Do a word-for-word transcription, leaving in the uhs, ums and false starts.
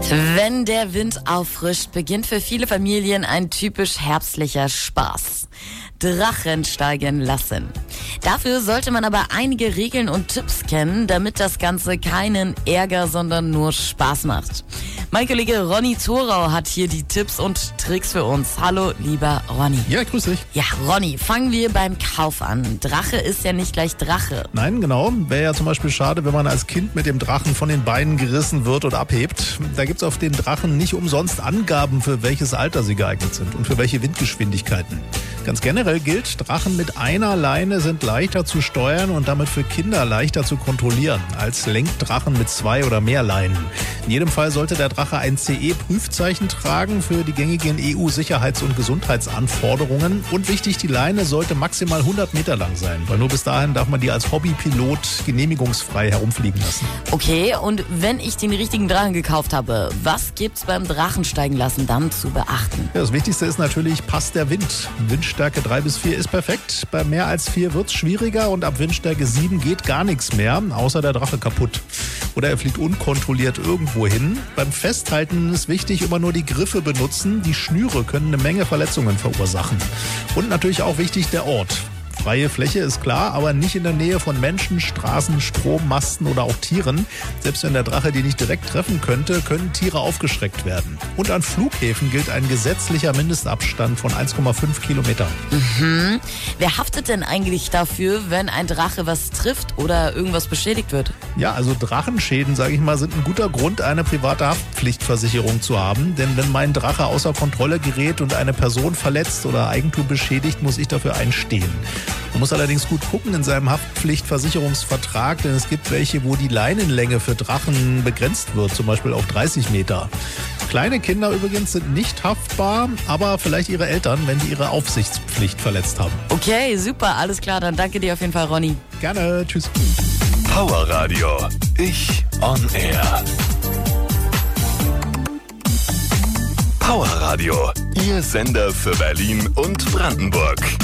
Wenn der Wind auffrischt, beginnt für viele Familien ein typisch herbstlicher Spaß. Drachen steigen lassen. Dafür sollte man aber einige Regeln und Tipps kennen, damit das Ganze keinen Ärger, sondern nur Spaß macht. Mein Kollege Ronny Thorau hat hier die Tipps und Tricks für uns. Hallo, lieber Ronny. Ja, grüß dich. Ja, Ronny, fangen wir beim Kauf an. Drache ist ja nicht gleich Drache. Nein, genau. Wäre ja zum Beispiel schade, wenn man als Kind mit dem Drachen von den Beinen gerissen wird und abhebt. Da gibt's auf den Drachen nicht umsonst Angaben, für welches Alter sie geeignet sind und für welche Windgeschwindigkeiten. Ganz generell gilt, Drachen mit einer Leine sind leichter zu steuern und damit für Kinder leichter zu kontrollieren als Lenkdrachen mit zwei oder mehr Leinen. In jedem Fall sollte der Drache ein C E-Prüfzeichen tragen für die gängigen E U-Sicherheits- und Gesundheitsanforderungen. Und wichtig, die Leine sollte maximal hundert Meter lang sein, weil nur bis dahin darf man die als Hobbypilot genehmigungsfrei herumfliegen lassen. Okay, und wenn ich den richtigen Drachen gekauft habe, was gibt's beim Drachensteigen lassen dann zu beachten? Ja, das Wichtigste ist natürlich, passt der Wind. Windstärke drei bis vier ist perfekt. Bei mehr als vier wird's schwieriger und ab Windstärke sieben geht gar nichts mehr, außer der Drache kaputt. Oder er fliegt unkontrolliert irgendwo hin. Beim Festhalten ist wichtig, immer nur die Griffe benutzen. Die Schnüre können eine Menge Verletzungen verursachen. Und natürlich auch wichtig der Ort. Freie Fläche ist klar, aber nicht in der Nähe von Menschen, Straßen, Strommasten oder auch Tieren. Selbst wenn der Drache die nicht direkt treffen könnte, können Tiere aufgeschreckt werden. Und an Flughäfen gilt ein gesetzlicher Mindestabstand von eins Komma fünf Kilometern. Mhm. Wer haftet denn eigentlich dafür, wenn ein Drache was trifft oder irgendwas beschädigt wird? Ja, also Drachenschäden, sage ich mal, sind ein guter Grund, eine private Haftpflichtversicherung zu haben. Denn wenn mein Drache außer Kontrolle gerät und eine Person verletzt oder Eigentum beschädigt, muss ich dafür einstehen. Man muss allerdings gut gucken in seinem Haftpflichtversicherungsvertrag, denn es gibt welche, wo die Leinenlänge für Drachen begrenzt wird, zum Beispiel auf dreißig Meter. Kleine Kinder übrigens sind nicht haftbar, aber vielleicht ihre Eltern, wenn die ihre Aufsichtspflicht verletzt haben. Okay, super, alles klar, dann danke dir auf jeden Fall, Ronny. Gerne, tschüss. Power Radio, ich on air. Power Radio, Ihr Sender für Berlin und Brandenburg.